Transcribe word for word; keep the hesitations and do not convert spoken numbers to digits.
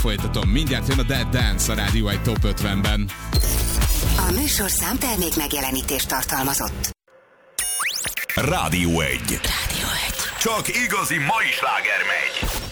Folytatom, mindjárt jön a Dead Dance a Rádió egy Top ötvenben. A műsorszám termék megjelenítést tartalmazott. Rádió egy. Rádió egy. Csak igazi mai sláger megy.